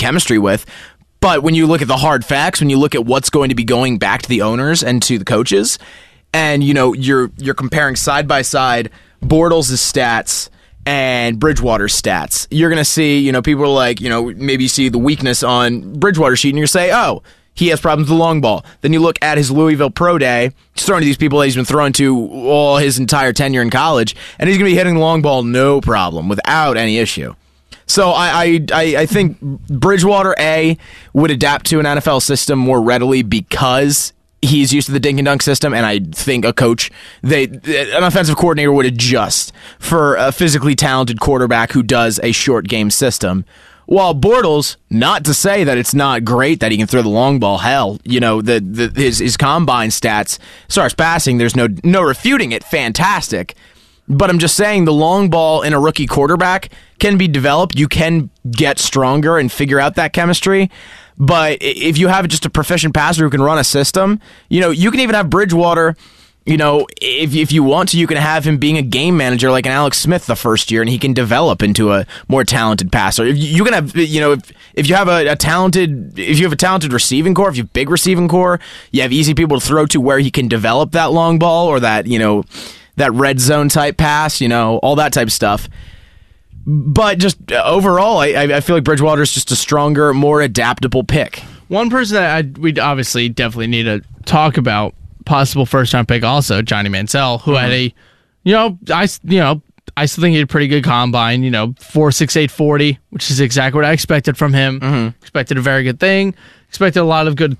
chemistry with. But when you look at the hard facts, when you look at what's going to be going back to the owners and to the coaches, and you're comparing side by side Bortles' stats and Bridgewater's stats, you're going to see, people are like, maybe you see the weakness on Bridgewater's sheet and you say, oh, he has problems with the long ball. Then you look at his Louisville Pro Day, he's throwing to these people that he's been throwing to all his entire tenure in college, and he's going to be hitting the long ball no problem, without any issue. So I think Bridgewater, A, would adapt to an NFL system more readily because he's used to the dink and dunk system, and I think an offensive coordinator would adjust for a physically talented quarterback who does a short game system. While Bortles, not to say that it's not great that he can throw the long ball. Hell, his combine stats, as far as passing, there's no refuting it. Fantastic. But I'm just saying the long ball in a rookie quarterback can be developed. You can get stronger and figure out that chemistry. But if you have just a proficient passer who can run a system, you can even have Bridgewater. If you want to, you can have him being a game manager like an Alex Smith the first year, and he can develop into a more talented passer. You can have, if you have a talented receiving core, if you have a big receiving core, you have easy people to throw to where he can develop that long ball or that, that red zone type pass, all that type of stuff. But just overall, I feel like Bridgewater is just a stronger, more adaptable pick. One person that we'd obviously definitely need to talk about, possible first-round pick also, Johnny Manziel, who had I still think he had a pretty good combine, 4.68 40, which is exactly what I expected from him. Expected a very good thing. Expected a lot of good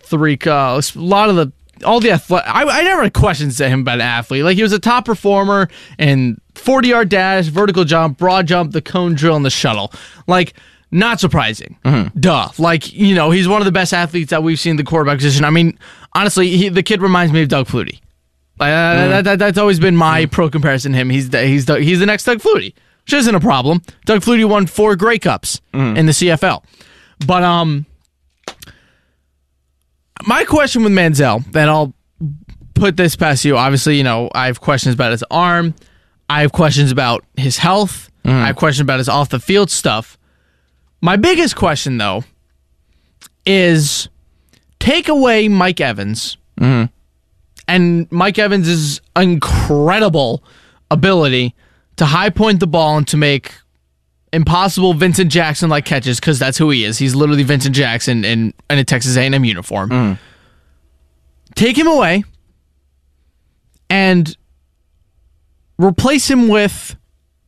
I never had questions to him about an athlete. Like, he was a top performer in 40-yard dash, vertical jump, broad jump, the cone drill, and the shuttle. Like, not surprising. Duh. Like, he's one of the best athletes that we've seen in the quarterback position. I mean, honestly, the kid reminds me of Doug Flutie. That's always been my pro comparison to him. He's the next Doug Flutie, which isn't a problem. Doug Flutie won 4 Grey Cups in the CFL. But, my question with Manziel, and I'll put this past you. Obviously, I have questions about his arm. I have questions about his health. I have questions about his off-the-field stuff. My biggest question, though, is take away Mike Evans and Mike Evans' incredible ability to high point the ball and to make impossible Vincent Jackson-like catches, because that's who he is. He's literally Vincent Jackson in a Texas A&M uniform. Take him away and replace him with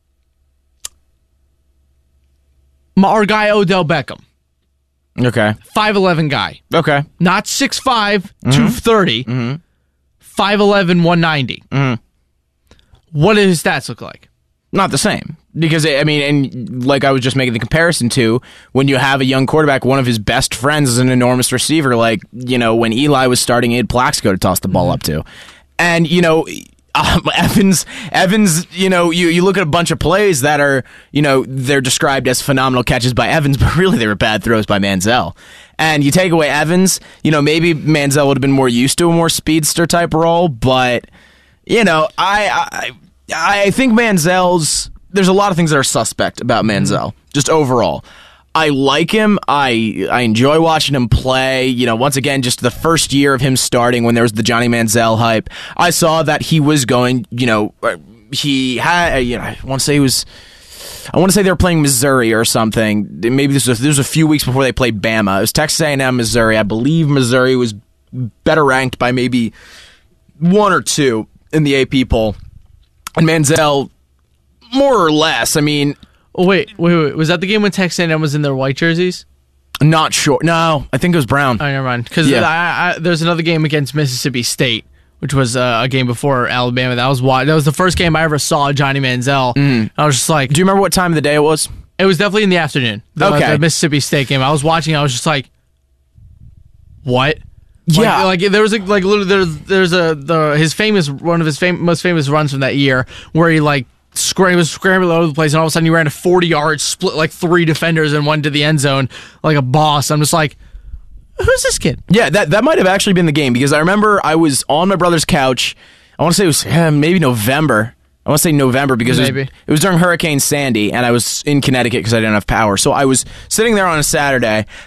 our guy Odell Beckham. Okay. 5'11" guy. Okay. Not 6'5", 230. 5'11", 190. What do his stats look like? Not the same. Because, and like I was just making the comparison to, when you have a young quarterback, one of his best friends is an enormous receiver, like, when Eli was starting, he had Plaxico to toss the ball up to. And, Evans, you look at a bunch of plays that are, they're described as phenomenal catches by Evans, but really they were bad throws by Manziel. And you take away Evans, maybe Manziel would have been more used to a more speedster type role, but, I think Manziel's... There's a lot of things that are suspect about Manziel, just overall. I like him. I enjoy watching him play. Once again, just the first year of him starting when there was the Johnny Manziel hype, I saw that he was going, he had, I want to say they were playing Missouri or something. Maybe this was a few weeks before they played Bama. It was Texas A&M, Missouri. I believe Missouri was better ranked by maybe 1 or 2 in the AP poll. And Manziel... more or less. Wait. Was that the game when Texas A&M was in their white jerseys? Not sure. No, I think it was brown. Oh, never mind. Because there's another game against Mississippi State, which was a game before Alabama. That was the first game I ever saw Johnny Manziel. I was just like... Do you remember what time of the day it was? It was definitely in the afternoon. The Mississippi State game. I was watching. I was just like, what? Yeah, like there was his famous one of his most famous runs from that year where he was scrambling all over the place, and all of a sudden he ran a 40-yard split like 3 defenders and went to the end zone like a boss. I'm just like, who's this kid? Yeah, that might have actually been the game, because I remember I was on my brother's couch. I want to say it was maybe November. I want to say November because it was during Hurricane Sandy, and I was in Connecticut because I didn't have power. So I was sitting there on a Saturday,